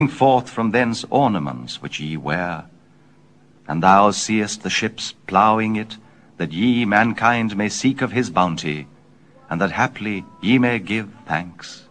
forth from thence ornaments which ye wear. And thou seest the ships ploughing it, that ye, mankind, may seek of his bounty, and that haply ye may give thanks.